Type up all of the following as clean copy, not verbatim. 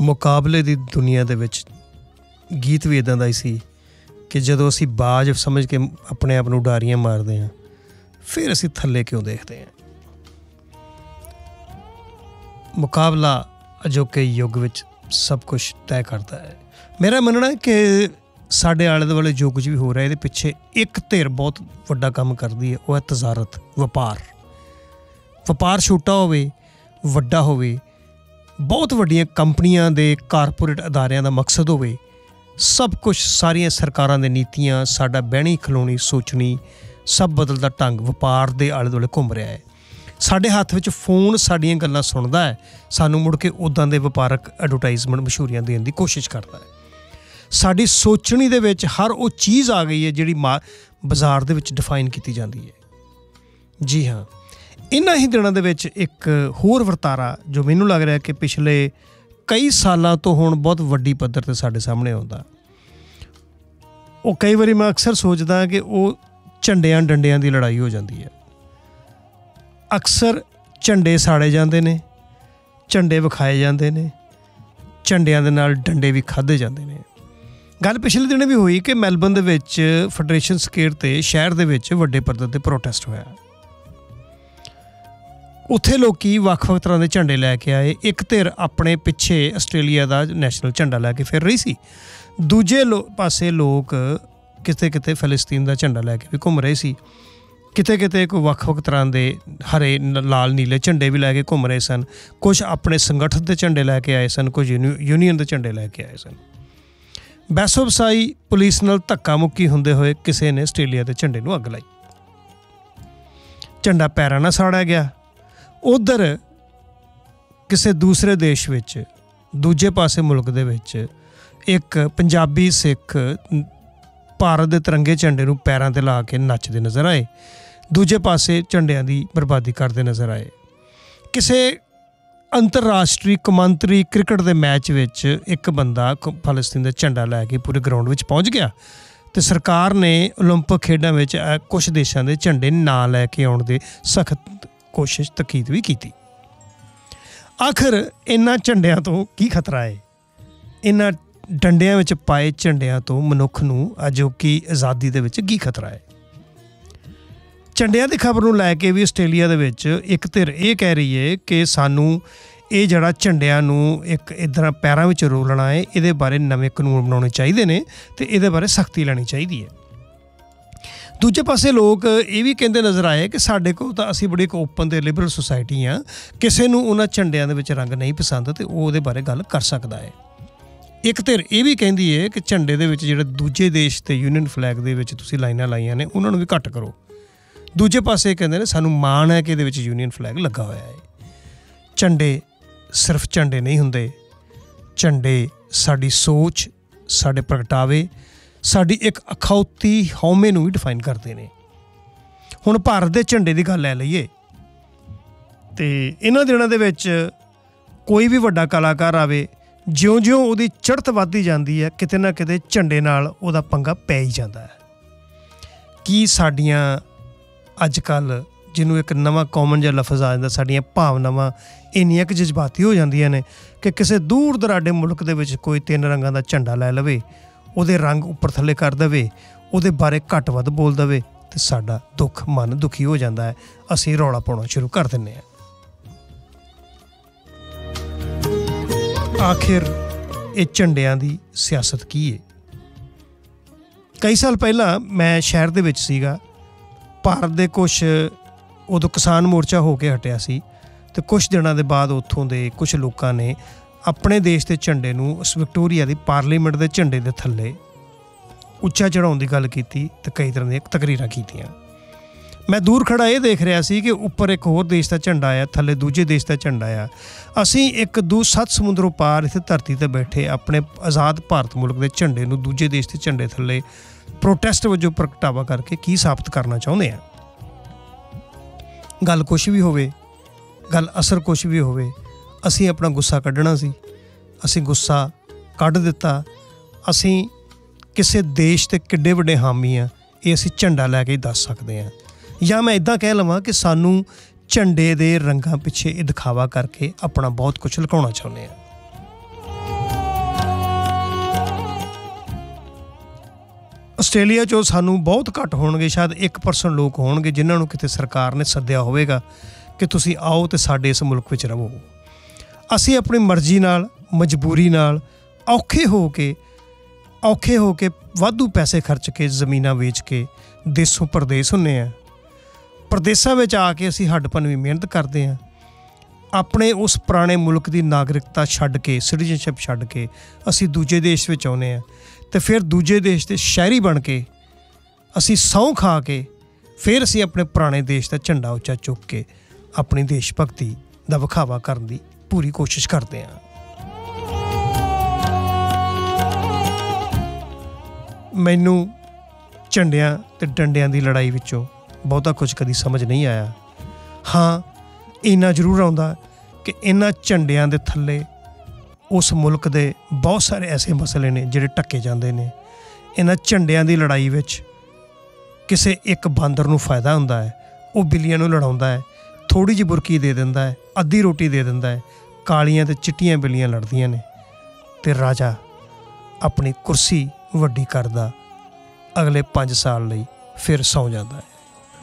ਮੁਕਾਬਲੇ ਦੀ ਦੁਨੀਆ ਦੇ ਵਿੱਚ ਗੀਤ ਵੀ ਇੱਦਾਂ ਦਾ ਹੀ ਸੀ ਕਿ ਜਦੋਂ ਅਸੀਂ ਬਾਜ਼ ਸਮਝ ਕੇ ਆਪਣੇ ਆਪ ਨੂੰ ਉਡਾਰੀਆਂ ਮਾਰਦੇ ਹਾਂ, ਫਿਰ ਅਸੀਂ ਥੱਲੇ ਕਿਉਂ ਦੇਖਦੇ ਹਾਂ। ਮੁਕਾਬਲਾ ਅਜੋਕੇ ਯੁੱਗ ਵਿੱਚ ਸਭ ਕੁਛ ਤੈਅ ਕਰਦਾ ਹੈ। ਮੇਰਾ ਮੰਨਣਾ ਹੈ ਕਿ ਸਾਡੇ ਆਲੇ ਦੁਆਲੇ ਜੋ ਕੁਝ ਵੀ ਹੋ ਰਿਹਾ ਇਹਦੇ ਪਿੱਛੇ ਇੱਕ ਧਿਰ ਬਹੁਤ ਵੱਡਾ ਕੰਮ ਕਰਦੀ ਹੈ, ਉਹ ਹੈ ਤਜ਼ਾਰਤ, ਵਪਾਰ। ਵਪਾਰ ਛੋਟਾ ਹੋਵੇ ਵੱਡਾ ਹੋਵੇ, ਬਹੁਤ ਵੱਡੀਆਂ ਕੰਪਨੀਆਂ ਦੇ ਕਾਰਪੋਰੇਟ ਅਦਾਰਿਆਂ ਦਾ ਮਕਸਦ ਹੋਵੇ, ਸਭ ਕੁਛ ਸਾਰੀਆਂ ਸਰਕਾਰਾਂ ਦੇ ਨੀਤੀਆਂ, ਸਾਡਾ ਬਹਿਣੀ ਖਲੋਣੀ ਸੋਚਣੀ, ਸਭ ਬਦਲਦਾ ਢੰਗ ਵਪਾਰ ਦੇ ਆਲੇ ਦੁਆਲੇ ਘੁੰਮ ਰਿਹਾ ਹੈ। ਸਾਡੇ ਹੱਥ ਵਿੱਚ ਫੋਨ ਸਾਡੀਆਂ ਗੱਲਾਂ ਸੁਣਦਾ ਹੈ, ਸਾਨੂੰ ਮੁੜ ਕੇ ਉੱਦਾਂ ਦੇ ਵਪਾਰਕ ਐਡਵਰਟਾਈਜ਼ਮੈਂਟ ਮਸ਼ਹੂਰੀਆਂ ਦੇਣ ਦੀ ਕੋਸ਼ਿਸ਼ ਕਰਦਾ ਹੈ। ਸਾਡੀ ਸੋਚਣੀ ਦੇ ਵਿੱਚ ਹਰ ਉਹ ਚੀਜ਼ ਆ ਗਈ ਹੈ ਜਿਹੜੀ ਬਾਜ਼ਾਰ ਦੇ ਵਿੱਚ ਡਿਫਾਈਨ ਕੀਤੀ ਜਾਂਦੀ ਹੈ। ਜੀ ਹਾਂ, ਇਹਨਾਂ ਹੀ ਦਿਨਾਂ ਦੇ ਵਿੱਚ ਇੱਕ ਹੋਰ ਵਰਤਾਰਾ ਜੋ ਮੈਨੂੰ ਲੱਗ ਰਿਹਾ ਕਿ ਪਿਛਲੇ ਕਈ ਸਾਲਾਂ ਤੋਂ ਹੁਣ ਬਹੁਤ ਵੱਡੀ ਪੱਧਰ 'ਤੇ ਸਾਡੇ ਸਾਹਮਣੇ ਆਉਂਦਾ, ਉਹ ਕਈ ਵਾਰੀ ਮੈਂ ਅਕਸਰ ਸੋਚਦਾ ਕਿ ਉਹ ਝੰਡਿਆਂ ਡੰਡਿਆਂ ਦੀ ਲੜਾਈ ਹੋ ਜਾਂਦੀ ਹੈ। ਅਕਸਰ ਝੰਡੇ ਸਾੜੇ ਜਾਂਦੇ ਨੇ, ਝੰਡੇ ਵਿਖਾਏ ਜਾਂਦੇ ਨੇ, ਝੰਡਿਆਂ ਦੇ ਨਾਲ ਡੰਡੇ ਵੀ ਖਾਧੇ ਜਾਂਦੇ ਨੇ। ਗੱਲ ਪਿਛਲੇ ਦਿਨ ਵੀ ਹੋਈ ਕਿ ਮੈਲਬਰਨ ਦੇ ਵਿੱਚ ਫੈਡਰੇਸ਼ਨ ਸਕੁਆਇਰ 'ਤੇ ਸ਼ਹਿਰ ਦੇ ਵਿੱਚ ਵੱਡੇ ਪੱਧਰ 'ਤੇ ਪ੍ਰੋਟੈਸਟ ਹੋਇਆ। ਉੱਥੇ ਲੋਕ ਵੱਖ ਵੱਖ ਤਰ੍ਹਾਂ ਦੇ ਝੰਡੇ ਲੈ ਕੇ ਆਏ। ਇੱਕ ਧਿਰ ਆਪਣੇ ਪਿੱਛੇ ਆਸਟ੍ਰੇਲੀਆ ਦਾ ਨੈਸ਼ਨਲ ਝੰਡਾ ਲੈ ਕੇ ਫਿਰ ਰਹੀ ਸੀ, ਦੂਜੇ ਪਾਸੇ ਲੋਕ ਕਿਤੇ ਕਿਤੇ ਫਿਲਿਸਤੀਨ ਦਾ ਝੰਡਾ ਲੈ ਕੇ ਵੀ ਘੁੰਮ ਰਹੇ ਸੀ। ਕਿਤੇ ਕਿਤੇ ਕੋਈ ਵੱਖ ਵੱਖ ਤਰ੍ਹਾਂ ਦੇ ਹਰੇ ਲਾਲ ਨੀਲੇ ਝੰਡੇ ਵੀ ਲੈ ਕੇ ਘੁੰਮ ਰਹੇ ਸਨ। ਕੁਛ ਆਪਣੇ ਸੰਗਠਨ ਦੇ ਝੰਡੇ ਲੈ ਕੇ ਆਏ ਸਨ, ਕੁਝ ਯੂਨੀਅਨ ਦੇ ਝੰਡੇ ਲੈ ਕੇ ਆਏ ਸਨ। ਬਹਿਸੋ ਵਸਾਈ, ਪੁਲਿਸ ਨਾਲ ਧੱਕਾ ਮੁੱਕੀ ਹੁੰਦੇ ਹੋਏ ਕਿਸੇ ਨੇ ਆਸਟ੍ਰੇਲੀਆ ਦੇ ਝੰਡੇ ਨੂੰ ਅੱਗ ਲਾਈ। ਝੰਡਾ ਪੈਰਾਂ ਨਾਲ ਸਾੜਿਆ ਗਿਆ। ਉੱਧਰ ਕਿਸੇ ਦੂਸਰੇ ਦੇਸ਼ ਵਿੱਚ, ਦੂਜੇ ਪਾਸੇ ਮੁਲਕ ਦੇ ਵਿੱਚ ਇੱਕ ਪੰਜਾਬੀ ਸਿੱਖ ਭਾਰਤ ਦੇ ਤਿਰੰਗੇ ਝੰਡੇ ਨੂੰ ਪੈਰਾਂ 'ਤੇ ਲਾ ਕੇ ਨੱਚਦੇ ਨਜ਼ਰ ਆਏ, ਦੂਜੇ ਪਾਸੇ ਝੰਡਿਆਂ ਦੀ ਬਰਬਾਦੀ ਕਰਦੇ ਨਜ਼ਰ ਆਏ। ਕਿਸੇ ਅੰਤਰਰਾਸ਼ਟਰੀ ਕੌਮਾਂਤਰੀ ਕ੍ਰਿਕਟ ਦੇ ਮੈਚ ਵਿੱਚ ਇੱਕ ਬੰਦਾ ਫਲਸਤੀਨ ਦਾ ਝੰਡਾ ਲੈ ਕੇ ਪੂਰੇ ਗਰਾਊਂਡ ਵਿੱਚ ਪਹੁੰਚ ਗਿਆ ਅਤੇ ਸਰਕਾਰ ਨੇ ਓਲੰਪਿਕ ਖੇਡਾਂ ਵਿੱਚ ਕੁਛ ਦੇਸ਼ਾਂ ਦੇ ਝੰਡੇ ਨਾ ਲੈ ਕੇ ਆਉਣ ਦੇ ਸਖਤ ਕੋਸ਼ਿਸ਼ ਤਕੀਦ ਵੀ ਕੀਤੀ। ਆਖਰ ਇਹਨਾਂ ਝੰਡਿਆਂ ਤੋਂ ਕੀ ਖਤਰਾ ਹੈ? ਇਹਨਾਂ ਡੰਡਿਆਂ ਵਿੱਚ ਪਾਏ ਝੰਡਿਆਂ ਤੋਂ ਮਨੁੱਖ ਨੂੰ ਅਜੋਕੀ ਆਜ਼ਾਦੀ ਦੇ ਵਿੱਚ ਕੀ ਖਤਰਾ ਹੈ? ਝੰਡਿਆਂ ਦੀ ਖਬਰ ਨੂੰ ਲੈ ਕੇ ਵੀ ਆਸਟ੍ਰੇਲੀਆ ਦੇ ਵਿੱਚ ਇੱਕ ਧਿਰ ਇਹ ਕਹਿ ਰਹੀ ਹੈ ਕਿ ਸਾਨੂੰ ਇਹ ਜਿਹੜਾ ਝੰਡਿਆਂ ਨੂੰ ਇੱਕ ਇੱਦਾਂ ਪੈਰਾਂ ਵਿੱਚ ਰੋਲਣਾ ਹੈ, ਇਹਦੇ ਬਾਰੇ ਨਵੇਂ ਕਾਨੂੰਨ ਬਣਾਉਣੇ ਚਾਹੀਦੇ ਨੇ ਅਤੇ ਇਹਦੇ ਬਾਰੇ ਸਖਤੀ ਲੈਣੀ ਚਾਹੀਦੀ ਹੈ। ਦੂਜੇ ਪਾਸੇ ਲੋਕ ਇਹ ਵੀ ਕਹਿੰਦੇ ਨਜ਼ਰ ਆਏ ਕਿ ਸਾਡੇ ਕੋਲ ਤਾਂ ਅਸੀਂ ਬੜੀ ਇੱਕ ਓਪਨ ਅਤੇ ਲਿਬਰਲ ਸੁਸਾਇਟੀ ਹਾਂ, ਕਿਸੇ ਨੂੰ ਉਹਨਾਂ ਝੰਡਿਆਂ ਦੇ ਵਿੱਚ ਰੰਗ ਨਹੀਂ ਪਸੰਦ ਅਤੇ ਉਹ ਉਹਦੇ ਬਾਰੇ ਗੱਲ ਕਰ ਸਕਦਾ ਹੈ। ਇੱਕ ਧਿਰ ਇਹ ਵੀ ਕਹਿੰਦੀ ਹੈ ਕਿ ਝੰਡੇ ਦੇ ਵਿੱਚ ਜਿਹੜੇ ਦੂਜੇ ਦੇਸ਼ ਅਤੇ ਯੂਨੀਅਨ ਫਲੈਗ ਦੇ ਵਿੱਚ ਤੁਸੀਂ ਲਾਈਨਾਂ ਲਾਈਆਂ ਨੇ ਉਹਨਾਂ ਨੂੰ ਵੀ ਘੱਟ ਕਰੋ। ਦੂਜੇ ਪਾਸੇ ਕਹਿੰਦੇ ਨੇ ਸਾਨੂੰ ਮਾਣ ਹੈ ਕਿ ਇਹਦੇ ਵਿੱਚ ਯੂਨੀਅਨ ਫਲੈਗ ਲੱਗਾ ਹੋਇਆ ਹੈ। ਝੰਡੇ ਸਿਰਫ ਝੰਡੇ ਨਹੀਂ ਹੁੰਦੇ, ਝੰਡੇ ਸਾਡੀ ਸੋਚ, ਸਾਡੇ ਪ੍ਰਗਟਾਵੇ, ਸਾਡੀ ਇੱਕ ਅਖੌਤੀ ਹਉਮੈ ਨੂੰ ਵੀ ਡਿਫਾਈਨ ਕਰਦੇ ਨੇ। ਹੁਣ ਭਾਰਤ ਦੇ ਝੰਡੇ ਦੀ ਗੱਲ ਲੈ ਲਈਏ ਅਤੇ ਇਹਨਾਂ ਦਿਨਾਂ ਦੇ ਵਿੱਚ ਕੋਈ ਵੀ ਵੱਡਾ ਕਲਾਕਾਰ ਆਵੇ, ਜਿਉਂ-ਜਿਉਂ ਉਹਦੀ ਚੜ੍ਹਤ ਵੱਧਦੀ ਜਾਂਦੀ ਹੈ, ਕਿਤੇ ਨਾ ਕਿਤੇ ਝੰਡੇ ਨਾਲ ਉਹਦਾ ਪੰਗਾ ਪੈ ਹੀ ਜਾਂਦਾ ਹੈ। ਕੀ ਸਾਡੀਆਂ ਅੱਜ ਕੱਲ੍ਹ ਜਿਹਨੂੰ ਇੱਕ ਨਵਾਂ ਕਾਮਨ ਜਿਹਾ ਲਫ਼ਜ਼ ਆ ਜਾਂਦਾ, ਸਾਡੀਆਂ ਭਾਵਨਾਵਾਂ ਇੰਨੀਆਂ ਕੁ ਜਜ਼ਬਾਤੀ ਹੋ ਜਾਂਦੀਆਂ ਨੇ ਕਿ ਕਿਸੇ ਦੂਰ ਦਰਾਡੇ ਮੁਲਕ ਦੇ ਵਿੱਚ ਕੋਈ 3 ਰੰਗਾਂ ਦਾ ਝੰਡਾ ਲੈ ਲਵੇ, ਉਹਦੇ ਰੰਗ ਉੱਪਰ ਥੱਲੇ ਕਰ ਦੇਵੇ, ਉਹਦੇ ਬਾਰੇ ਘੱਟ ਵੱਧ ਬੋਲ ਦੇਵੇ ਅਤੇ ਸਾਡਾ ਮਨ ਦੁਖੀ ਹੋ ਜਾਂਦਾ ਹੈ। ਅਸੀਂ ਰੌਲਾ ਪਾਉਣਾ ਸ਼ੁਰੂ ਕਰ ਦਿੰਦੇ ਹਾਂ। ਆਖਿਰ ਇਹ ਝੰਡਿਆਂ ਦੀ ਸਿਆਸਤ ਕੀ ਹੈ? ਕਈ ਸਾਲ ਪਹਿਲਾਂ ਮੈਂ ਸ਼ਹਿਰ ਦੇ ਵਿੱਚ ਸੀਗਾ। ਭਾਰਤ ਦੇ ਕੁਛ ਉਦੋਂ ਕਿਸਾਨ ਮੋਰਚਾ ਹੋ ਕੇ ਹਟਿਆ ਸੀ ਅਤੇ ਕੁਛ ਦਿਨਾਂ ਦੇ ਬਾਅਦ ਉੱਥੋਂ ਦੇ ਕੁਛ ਲੋਕਾਂ ਨੇ ਆਪਣੇ ਦੇਸ਼ ਦੇ ਝੰਡੇ ਨੂੰ ਉਸ ਵਿਕਟੋਰੀਆ ਦੀ ਪਾਰਲੀਮੈਂਟ ਦੇ ਝੰਡੇ ਦੇ ਥੱਲੇ ਉੱਚਾ ਚੜ੍ਹਾਉਣ ਦੀ ਗੱਲ ਕੀਤੀ ਅਤੇ ਕਈ ਤਰ੍ਹਾਂ ਦੀਆਂ ਤਕਰੀਰਾਂ ਕੀਤੀਆਂ। ਮੈਂ ਦੂਰ ਖੜ੍ਹਾ ਇਹ ਦੇਖ ਰਿਹਾ ਸੀ ਕਿ ਉੱਪਰ ਇੱਕ ਹੋਰ ਦੇਸ਼ ਦਾ ਝੰਡਾ ਆ, ਥੱਲੇ ਦੂਜੇ ਦੇਸ਼ ਦਾ ਝੰਡਾ ਆ। ਅਸੀਂ ਇੱਕ 7 ਸਮੁੰਦਰੋਂ ਪਾਰ ਇੱਥੇ ਧਰਤੀ 'ਤੇ ਬੈਠੇ ਆਪਣੇ ਆਜ਼ਾਦ ਭਾਰਤ ਮੁਲਕ ਦੇ ਝੰਡੇ ਨੂੰ ਦੂਜੇ ਦੇਸ਼ ਦੇ ਝੰਡੇ ਥੱਲੇ ਪ੍ਰੋਟੈਸਟ ਵਜੋਂ ਪ੍ਰਗਟਾਵਾ ਕਰਕੇ ਕੀ ਸਾਬਤ ਕਰਨਾ ਚਾਹੁੰਦੇ ਹਾਂ? ਗੱਲ ਕੁਛ ਵੀ ਹੋਵੇ, ਗੱਲ ਅਸਰ ਕੁਛ ਵੀ ਹੋਵੇ, ਅਸੀਂ ਆਪਣਾ ਗੁੱਸਾ ਕੱਢਣਾ ਸੀ, ਅਸੀਂ ਗੁੱਸਾ ਕੱਢ ਦਿੱਤਾ। ਅਸੀਂ ਕਿਸੇ ਦੇਸ਼ ਦੇ ਕਿੱਡੇ ਵੱਡੇ ਹਾਮੀ ਆ, ਇਹ ਅਸੀਂ ਝੰਡਾ ਲੈ ਕੇ ਹੀ ਦੱਸ ਸਕਦੇ ਹਾਂ। ਜਾਂ ਮੈਂ ਇੱਦਾਂ ਕਹਿ ਲਵਾਂ ਕਿ ਸਾਨੂੰ ਝੰਡੇ ਦੇ ਰੰਗਾਂ ਪਿੱਛੇ ਇਹ ਦਿਖਾਵਾ ਕਰਕੇ ਆਪਣਾ ਬਹੁਤ ਕੁਛ ਲੁਕਾਉਣਾ ਚਾਹੁੰਦੇ ਹਾਂ। ਆਸਟ੍ਰੇਲੀਆ 'ਚੋਂ ਸਾਨੂੰ ਬਹੁਤ ਘੱਟ ਹੋਣਗੇ, ਸ਼ਾਇਦ 1% ਲੋਕ ਹੋਣਗੇ ਜਿਨ੍ਹਾਂ ਨੂੰ ਕਿਤੇ ਸਰਕਾਰ ਨੇ ਸੱਦਿਆ ਹੋਵੇਗਾ ਕਿ ਤੁਸੀਂ ਆਓ ਅਤੇ ਸਾਡੇ ਇਸ ਮੁਲਕ ਵਿੱਚ ਰਹੋ। ਅਸੀਂ ਆਪਣੀ ਮਰਜ਼ੀ ਨਾਲ, ਮਜਬੂਰੀ ਨਾਲ ਔਖੇ ਹੋ ਕੇ ਵਾਧੂ ਪੈਸੇ ਖਰਚ ਕੇ, ਜ਼ਮੀਨਾਂ ਵੇਚ ਕੇ ਦੇਸੋਂ ਪਰਦੇਸ ਹੁੰਦੇ ਹਾਂ। ਪ੍ਰਦੇਸਾਂ ਵਿੱਚ ਆ ਕੇ ਅਸੀਂ ਹੱਡ-ਭੰਨਵੀਂ ਮਿਹਨਤ ਕਰਦੇ ਹਾਂ। ਆਪਣੇ ਉਸ ਪੁਰਾਣੇ ਮੁਲਕ ਦੀ ਨਾਗਰਿਕਤਾ ਛੱਡ ਕੇ, ਸਿਟੀਜ਼ਨਸ਼ਿਪ ਛੱਡ ਕੇ ਅਸੀਂ ਦੂਜੇ ਦੇਸ਼ ਵਿੱਚ ਆਉਂਦੇ ਹਾਂ ਅਤੇ ਫਿਰ ਦੂਜੇ ਦੇਸ਼ ਦੇ ਸ਼ਹਿਰੀ ਬਣ ਕੇ ਅਸੀਂ ਸਹੁੰ ਖਾ ਕੇ ਫਿਰ ਅਸੀਂ ਆਪਣੇ ਪੁਰਾਣੇ ਦੇਸ਼ ਦਾ ਝੰਡਾ ਉੱਚਾ ਚੁੱਕ ਕੇ ਆਪਣੀ ਦੇਸ਼ ਭਗਤੀ ਦਾ ਵਿਖਾਵਾ ਕਰਨ ਦੀ ਪੂਰੀ ਕੋਸ਼ਿਸ਼ ਕਰਦੇ ਹਾਂ। ਮੈਨੂੰ ਝੰਡਿਆਂ ਅਤੇ ਡੰਡਿਆਂ ਦੀ ਲੜਾਈ ਵਿੱਚੋਂ ਬਹੁਤਾ ਕੁਝ ਕਦੀ ਸਮਝ ਨਹੀਂ ਆਇਆ। ਹਾਂ, ਇੰਨਾ ਜ਼ਰੂਰ ਆਉਂਦਾ ਕਿ ਇਹਨਾਂ ਝੰਡਿਆਂ ਦੇ ਥੱਲੇ ਉਸ ਮੁਲਕ ਦੇ ਬਹੁਤ ਸਾਰੇ ਐਸੇ ਮਸਲੇ ਨੇ ਜਿਹੜੇ ਢੱਕੇ ਜਾਂਦੇ ਨੇ। ਇਹਨਾਂ ਝੰਡਿਆਂ ਦੀ ਲੜਾਈ ਵਿੱਚ ਕਿਸੇ ਇੱਕ ਬਾਂਦਰ ਨੂੰ ਫਾਇਦਾ ਹੁੰਦਾ ਹੈ, ਉਹ ਬਿੱਲੀਆਂ ਨੂੰ ਲੜਾਉਂਦਾ ਹੈ, ਥੋੜ੍ਹੀ ਜਿਹੀ ਬੁਰਕੀ ਦੇ ਦਿੰਦਾ ਹੈ, ਅੱਧੀ ਰੋਟੀ ਦੇ ਦਿੰਦਾ ਹੈ, ਕਾਲੀਆਂ ਅਤੇ ਚਿੱਟੀਆਂ ਬਿੱਲੀਆਂ ਲੜਦੀਆਂ ਨੇ ਅਤੇ ਰਾਜਾ ਆਪਣੀ ਕੁਰਸੀ ਵੱਡੀ ਕਰਦਾ ਅਗਲੇ 5 ਸਾਲ ਲਈ ਫਿਰ ਸੌਂ ਜਾਂਦਾ ਹੈ।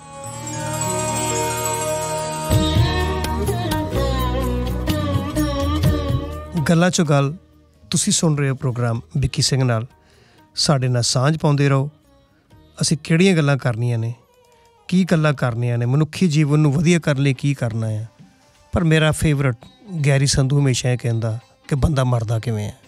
ਗੱਲਾਂ 'ਚੋਂ ਗੱਲ ਤੁਸੀਂ ਸੁਣ ਰਹੇ ਹੋ ਪ੍ਰੋਗਰਾਮ ਵਿੱਕੀ ਸਿੰਘ ਨਾਲ। ਸਾਡੇ ਨਾਲ ਸਾਂਝ ਪਾਉਂਦੇ ਰਹੋ। ਅਸੀਂ ਕਿਹੜੀਆਂ ਗੱਲਾਂ ਕਰਨੀਆਂ ਨੇ, ਕੀ ਗੱਲਾਂ ਕਰਨੀਆਂ ਨੇ, ਮਨੁੱਖੀ ਜੀਵਨ ਨੂੰ ਵਧੀਆ ਕਰਨ ਲਈ ਕੀ ਕਰਨਾ ਹੈ। ਪਰ ਮੇਰਾ ਫੇਵਰਟ ਗੈਰੀ ਸੰਧੂ ਹਮੇਸ਼ਾ ਇਹ ਕਹਿੰਦਾ ਕਿ ਬੰਦਾ ਮਰਦਾ ਕਿਵੇਂ ਹੈ।